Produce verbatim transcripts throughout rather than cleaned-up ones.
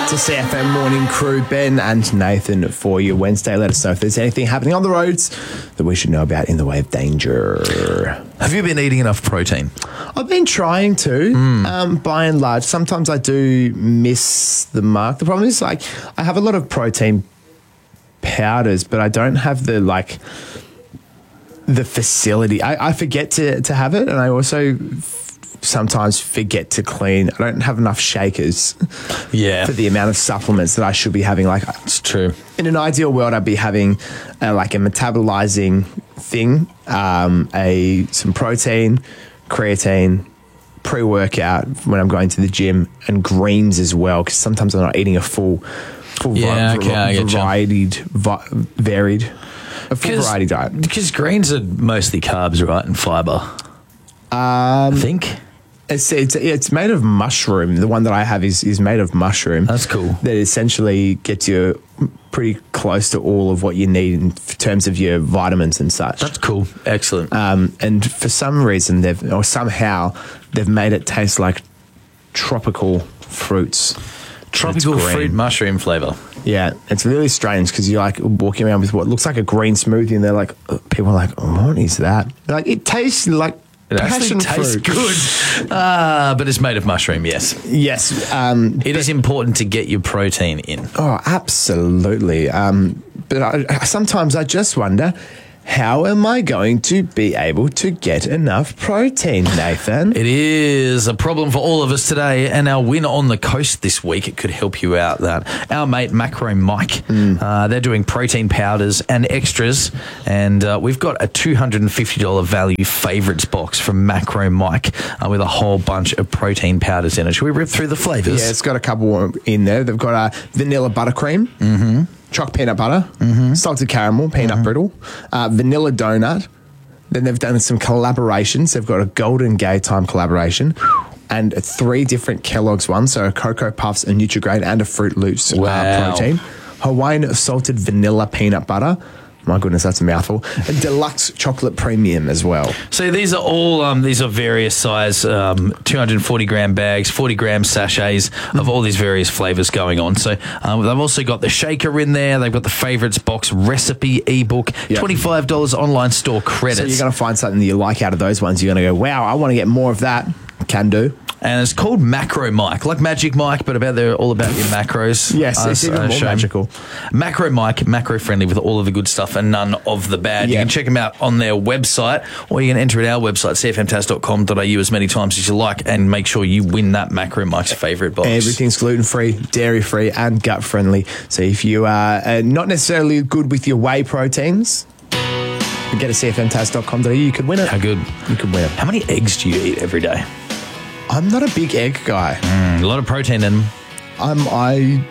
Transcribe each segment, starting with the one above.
to C F M Morning Crew, Ben and Nathan for your Wednesday. Let us know if there's anything happening on the roads that we should know about in the way of danger. Have you been eating enough protein? I've been trying to, mm. um, by and large. Sometimes I do miss the mark. The problem is, like, I have a lot of protein powders, but I don't have the, like, the facility. I, I forget to, to have it, and I also sometimes forget to clean. I don't have enough shakers yeah. for the amount of supplements that I should be having. Like, it's true. In an ideal world, I'd be having uh, like a metabolizing thing, um, a some protein, creatine, pre-workout when I'm going to the gym, and greens as well, because sometimes I'm not eating a full, full yeah, vi- okay, I get varied, vi- varied, a full variety diet. Because greens are mostly carbs, right, and fibre. Um, I think. It's, it's it's made of mushroom. The one that I have is, is made of mushroom. That's cool. That essentially gets you pretty close to all of what you need in terms of your vitamins and such. That's cool. Excellent. Um, and for some reason, they've or somehow they've made it taste like tropical fruits. Tropical fruit mushroom flavour. Yeah, it's really strange because you're like walking around with what looks like a green smoothie, and they're like, people are like, oh, what is that? They're like, it tastes like. It actually tastes fruit. good. Uh, but it's made of mushroom, yes. Yes. Um, it is important to get your protein in. Oh, absolutely. Um, but I, sometimes I just wonder, how am I going to be able to get enough protein, Nathan? It is a problem for all of us today, and our win on the coast this week, it could help you out. That our mate Macro Mike, mm. uh, they're doing protein powders and extras, and uh, we've got a two hundred fifty dollars value favourites box from Macro Mike uh, with a whole bunch of protein powders in it. Should we rip through the flavours? Yeah, it's got a couple in there. They've got a vanilla buttercream. Mm-hmm. Choc peanut butter, mm-hmm. salted caramel, peanut mm-hmm. brittle, uh, vanilla donut. Then they've done some collaborations. They've got a Golden Gay Time collaboration and three different Kellogg's ones. So a Cocoa Puffs, a Nutri-Grain, and a Fruit Loops wow. uh, protein. Hawaiian salted vanilla peanut butter. My goodness, that's a mouthful. A deluxe chocolate premium as well. So these are all, um, these are various size, um, two hundred forty gram bags, forty gram sachets of all these various flavours going on. So um, they've also got the shaker in there. They've got the favourites box recipe ebook, yep. twenty-five dollars online store credits. So you're going to find something that you like out of those ones. You're going to go, wow, I want to get more of that. Can do. And it's called Macro Mike, like Magic Mike, but about they're all about your macros. Yes, it's even more magical. Macro Mike, macro friendly with all of the good stuff and none of the bad. Yep. You can check them out on their website, or you can enter at our website, c f m tas dot com dot a u, as many times as you like, and make sure you win that Macro Mike's favourite box. Everything's gluten-free, dairy-free, and gut-friendly. So if you are uh, not necessarily good with your whey proteins, get a c f m tas dot com dot a u. You could win it. How good? You could win it. How many eggs do you eat every day? I'm not a big egg guy. Mm, a lot of protein in them. I'm, I...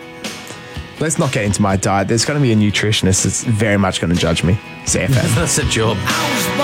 Let's not get into my diet. There's going to be a nutritionist that's very much going to judge me. C F M. That's a job.